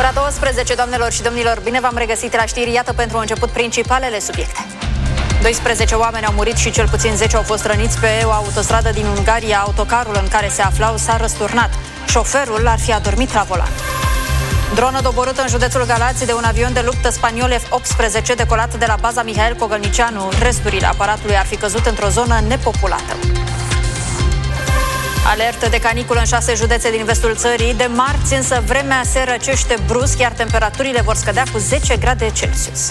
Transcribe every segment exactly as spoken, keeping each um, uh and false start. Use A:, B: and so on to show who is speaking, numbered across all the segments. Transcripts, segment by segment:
A: Ora douăsprezece, doamnelor și domnilor, bine v-am regăsit la știri. Iată pentru început principalele subiecte. doisprezece oameni au murit și cel puțin zece au fost răniți pe o autostradă din Ungaria. Autocarul în care se aflau s-a răsturnat. Șoferul ar fi adormit la volan. Dronă doborâtă în județul Galați de un avion de luptă spaniol F optsprezece decolat de la baza Mihail Cogălnicianu. Resturile aparatului ar fi căzut într-o zonă nepopulată. Alertă de caniculă în șase județe din vestul țării. De marți însă vremea se răcește brusc, iar temperaturile vor scădea cu zece grade Celsius.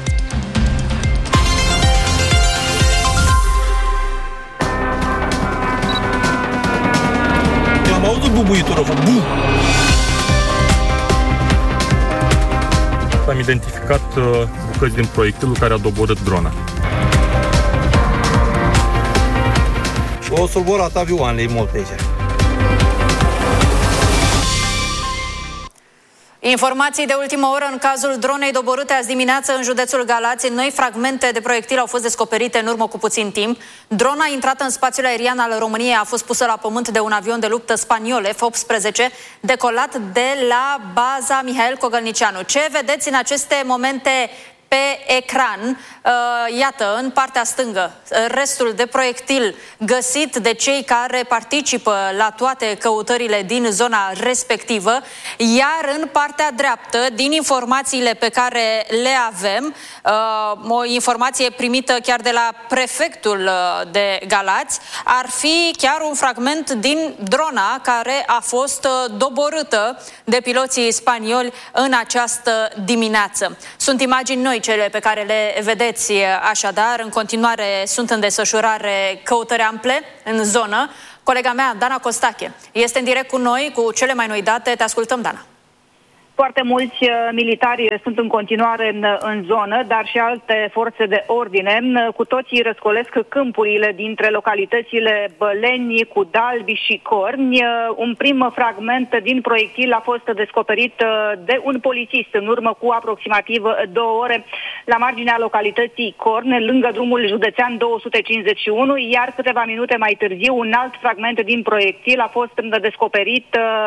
B: Eu am auzit bubuitură, bu!
C: Am identificat uh, bucăți din proiectilul care a doborât drona.
B: O survorat avioanele multe aici.
A: Informații de ultimă oră în cazul dronei doborâte azi dimineață în județul Galați. Noi fragmente de proiectil au fost descoperite în urmă cu puțin timp. Drona intrată în spațiul aerian al României a fost pusă la pământ de un avion de luptă spaniol F optsprezece decolat de la baza Mihail Cogălnicianu. Ce vedeți în aceste momente pe ecran? Iată, în partea stângă, restul de proiectil găsit de cei care participă la toate căutările din zona respectivă, iar în partea dreaptă, din informațiile pe care le avem, o informație primită chiar de la prefectul de Galați, ar fi chiar un fragment din drona care a fost doborâtă de piloții spanioli în această dimineață. Sunt imagini noi cele pe care le vedeți așadar. În continuare sunt în desfășurare căutări ample în zonă. Colega mea, Dana Costache, este în direct cu noi cu cele mai noi date. Te ascultăm, Dana.
D: Foarte mulți militari sunt în continuare în, în zonă, dar și alte forțe de ordine. Cu toții răscolesc câmpurile dintre localitățile Băleni, Cudalbi și Corni. Un prim fragment din proiectil a fost descoperit de un polițist în urmă cu aproximativ două ore la marginea localității Corni, lângă drumul județean două sute cincizeci și unu, iar câteva minute mai târziu un alt fragment din proiectil a fost descoperit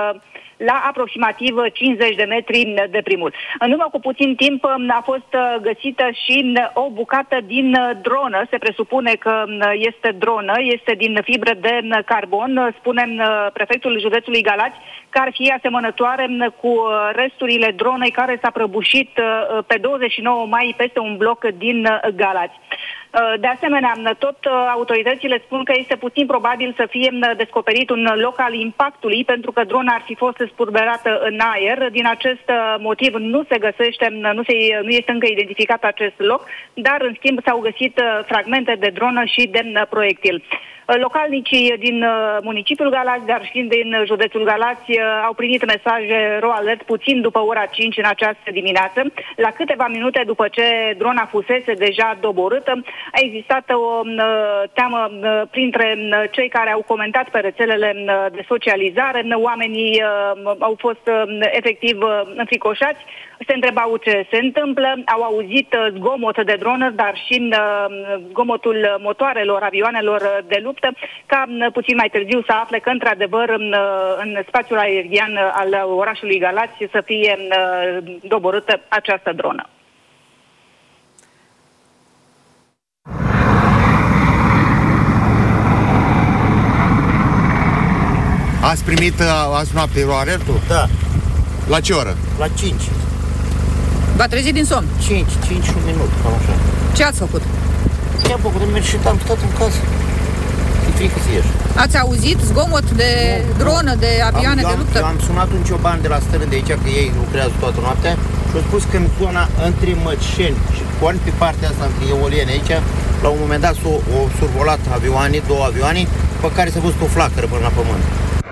D: la aproximativ cincizeci de metri de primul. În urmă cu puțin timp a fost găsită și o bucată din dronă. Se presupune că este dronă, este din fibră de carbon. Spune prefectul județului Galați că ar fi asemănătoare cu resturile dronei care s-a prăbușit pe douăzeci și nouă mai peste un bloc din Galați. De asemenea, tot autoritățile spun că este puțin probabil să fie descoperit un loc al impactului, pentru că drona ar fi fost spulberată în aer. Din acest motiv nu se găsește, nu, se, nu este încă identificat acest loc, dar în schimb s-au găsit fragmente de dronă și de proiectil. Localnicii din municipiul Galați, dar și din județul Galați, au primit mesaje ro alert puțin după ora cinci în această dimineață. La câteva minute după ce drona fusese deja doborâtă, a existat o teamă printre cei care au comentat pe rețelele de socializare. Oamenii au fost efectiv înfricoșați, se întrebau ce se întâmplă, au auzit zgomot de dronă, dar și zgomotul motoarelor avioanelor de luptă, ca puțin mai târziu să afle că într-adevăr în, în spațiul aerian al orașului Galați să fie doborâtă această dronă.
E: Ați primit azi noapte alertul?
F: Da.
E: La ce oră?
F: La cinci.
G: V-a trezit din somn?
F: cinci, cinci și un minut, cam așa.
G: Ce ați făcut?
F: Ce am făcut? Am ieșit, am stat în casă. E frică să ieși.
G: Ați auzit zgomot de nu, dronă, de avioane
F: am,
G: de luptă?
F: Eu am sunat un cioban de la stână de aici, că ei lucrează toată noaptea, și au spus că în zona între Măceni și Corni, pe partea asta, între eoliene aici, la un moment dat s-au survolat avioane, două avioane, pe care s-a văzut o flacără până la pământ.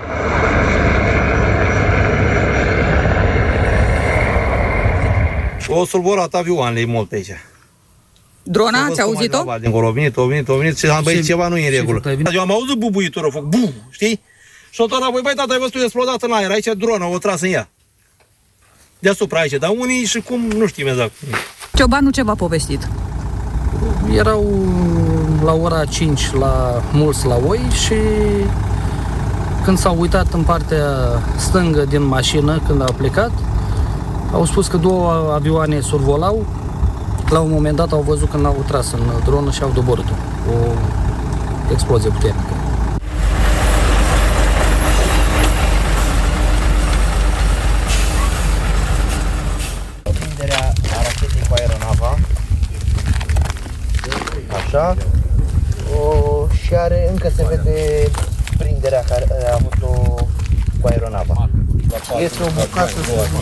B: O survorat avioanele multe aici.
G: Drona, ați auzit-o?
B: Dincolo, a venit, a venit, a venit și am băit ceva nu e în regulă. Eu am auzit bubuitură, foc, bum, știi? Și o tot apoi, băi, tata, ai văzut explodat în aer, aici drona, o tras în ea. Deasupra aici, dar unii și cum, nu știm exact.
G: Ciobanul ce v-a povestit?
H: Erau la ora cinci la mulți la oi și când s-au uitat în partea stângă din mașină, când au plecat, Au spus că două avioane survolau. La un moment dat au văzut când au tras în dronă și au doborât-o. O explozie puternică.
F: Prinderea a rachetei cu aeronava. Așa. O, și are, încă se vede prinderea care a avut-o cu aeronava. Este o bucată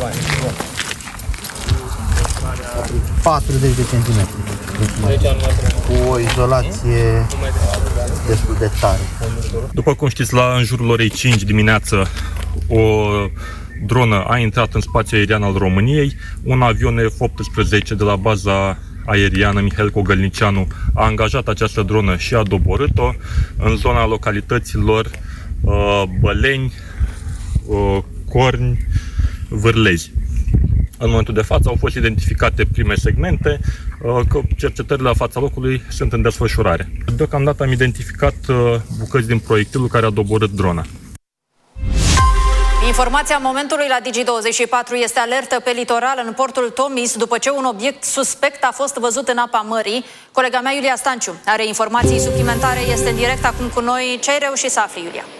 F: patruzeci de centimetri. Cu o izolație destul de tare.
C: După cum știți, la în jurul orei cinci dimineață, o dronă a intrat în spațiul aerian al României. Un avion F optsprezece de la baza aeriană Mihail Cogălnicianu a angajat această dronă și a doborât-o în zona localităților uh, Băleni, uh, Corni, Vârlezi. În momentul de față au fost identificate prime segmente, uh, că cercetările la fața locului sunt în desfășurare. Deocamdată am identificat uh, bucăți din proiectilul care a doborât drona.
A: Informația momentului la Digi douăzeci și patru este alertă pe litoral în portul Tomis după ce un obiect suspect a fost văzut în apa mării. Colega mea, Iulia Stanciu, are informații suplimentare, este în direct acum cu noi. Ce ai reușit să afli, Iulia?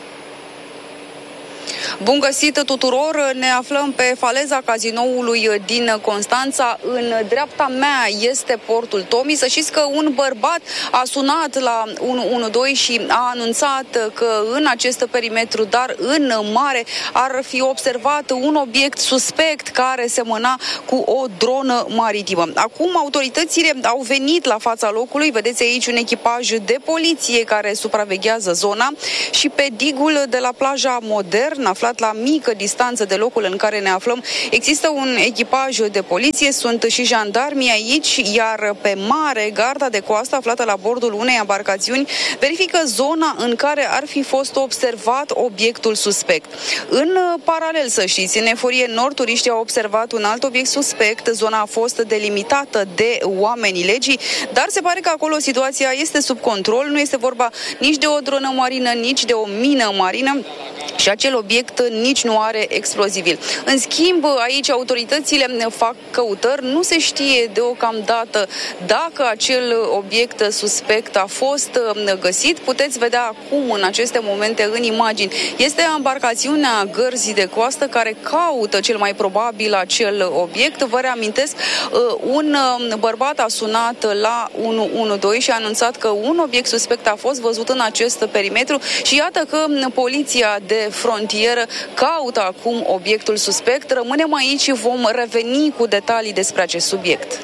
I: Bun găsit tuturor! Ne aflăm pe faleza cazinoului din Constanța. În dreapta mea este portul Tomis. Să știți că un bărbat a sunat la unu unu doi și a anunțat că în acest perimetru, dar în mare, ar fi observat un obiect suspect care semăna cu o dronă maritimă. Acum autoritățile au venit la fața locului. Vedeți aici un echipaj de poliție care supraveghează zona și pe digul de la plaja Modern, aflat la mică distanță de locul în care ne aflăm, există un echipaj de poliție, sunt și jandarmii aici, iar pe mare, garda de coastă aflată la bordul unei embarcațiuni verifică zona în care ar fi fost observat obiectul suspect. În paralel, să știți, în Eforie Nord, turiștii au observat un alt obiect suspect, zona a fost delimitată de oamenii legii, dar se pare că acolo situația este sub control, nu este vorba nici de o dronă marină, nici de o mină marină, și acel obiect nici nu are explozibil. În schimb, aici autoritățile fac căutări, nu se știe deocamdată dacă acel obiect suspect a fost găsit. Puteți vedea acum, în aceste momente, în imagini. Este embarcațiunea Gărzii de Coastă care caută cel mai probabil acel obiect. Vă reamintesc, un bărbat a sunat la unu unu doi și a anunțat că un obiect suspect a fost văzut în acest perimetru și iată că poliția de frontieră caută acum obiectul suspect. Rămânem aici și vom reveni cu detalii despre acest subiect.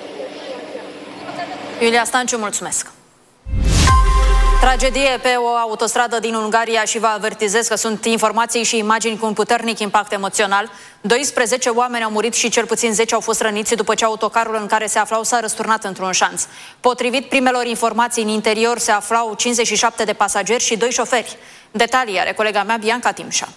A: Iulia Stanciu, mulțumesc! Tragedie pe o autostradă din Ungaria și vă avertizez că sunt informații și imagini cu un puternic impact emoțional. doisprezece oameni au murit și cel puțin zece au fost răniți după ce autocarul în care se aflau s-a răsturnat într-un șanț. Potrivit primelor informații, în interior se aflau cincizeci și șapte de pasageri și doi șoferi. Detalii are colega mea, Bianca Timșa.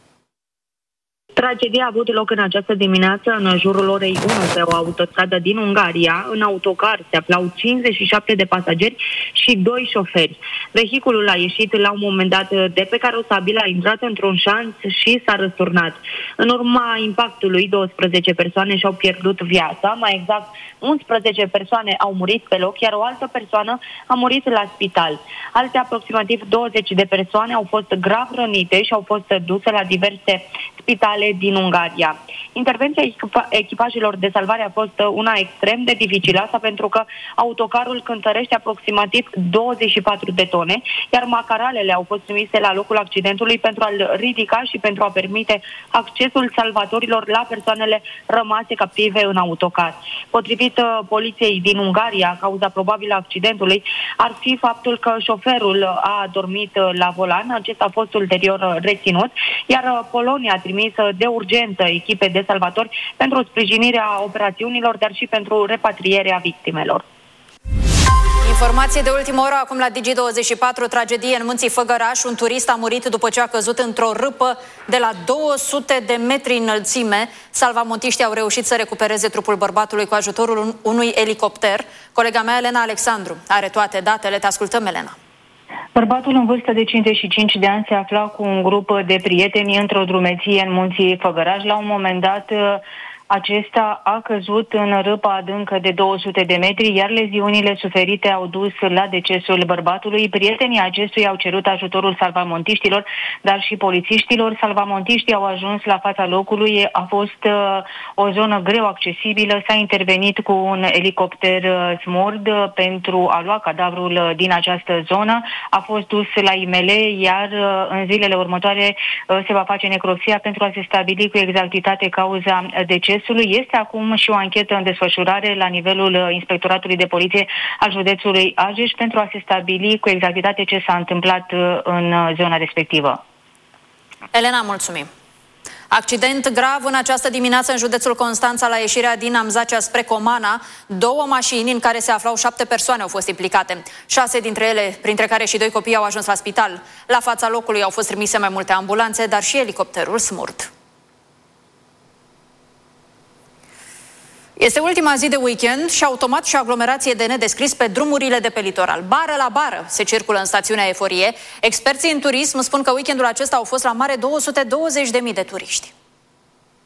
J: Tragedia a avut loc în această dimineață în jurul orei unu pe o autostradă din Ungaria. În autocar se aflau cincizeci și șapte de pasageri și doi șoferi. Vehiculul a ieșit la un moment dat de pe carosabil, a intrat într-un șanț și s-a răsturnat. În urma impactului, douăsprezece persoane și-au pierdut viața, mai exact unsprezece persoane au murit pe loc, iar o altă persoană a murit la spital. Alte aproximativ douăzeci de persoane au fost grav rănite și au fost duse la diverse spitale din Ungaria. Intervenția echipajelor de salvare a fost una extrem de dificilă, asta pentru că autocarul cântărește aproximativ douăzeci și patru de tone, iar macaralele au fost trimise la locul accidentului pentru a-l ridica și pentru a permite accesul salvatorilor la persoanele rămase captive în autocar. Potrivit uh, poliției din Ungaria, cauza probabilă a accidentului ar fi faptul că șoferul a dormit uh, la volan. Acesta a fost ulterior uh, reținut, iar uh, Polonia a trimis uh, de urgență echipe de salvatori pentru sprijinirea operațiunilor, dar și pentru repatrierea victimelor.
A: Informație de ultimă oră, acum la Digi douăzeci și patru, tragedie în Munții Făgăraș. Un turist a murit după ce a căzut într-o râpă de la două sute de metri înălțime. Salvamontiștii au reușit să recupereze trupul bărbatului cu ajutorul unui elicopter. Colega mea, Elena Alexandru, are toate datele. Te ascultăm, Elena.
J: Bărbatul în vârstă de cincizeci și cinci de ani se afla cu un grup de prieteni într-o drumeție în Munții Făgăraș. La un moment dat,
D: Acesta a căzut în râpa adâncă de două sute de metri, iar leziunile suferite au dus la decesul bărbatului. Prietenii acestuia au cerut ajutorul salvamontiștilor, dar și polițiștilor. Salvamontiștii au ajuns la fața locului. A fost uh, o zonă greu accesibilă. S-a intervenit cu un elicopter uh, Smord uh, pentru a lua cadavrul uh, din această zonă. A fost dus la I M L, iar uh, în zilele următoare uh, se va face necropsia pentru a se stabili cu exactitate cauza decesului. Este acum și o anchetă în desfășurare la nivelul Inspectoratului de Poliție al județului Argeș pentru a se stabili cu exactitate ce s-a întâmplat în zona respectivă.
A: Elena, mulțumim. Accident grav în această dimineață în județul Constanța la ieșirea din Amzacea spre Comana. Două mașini în care se aflau șapte persoane au fost implicate. Șase dintre ele, printre care și doi copii, au ajuns la spital. La fața locului au fost trimise mai multe ambulanțe, dar și elicopterul Smurt. Este ultima zi de weekend și automat și aglomerație de nedescris pe drumurile de pe litoral. Bară la bară se circulă în stațiunea Eforie. Experții în turism spun că weekendul acesta au fost la mare două sute douăzeci de mii de turiști.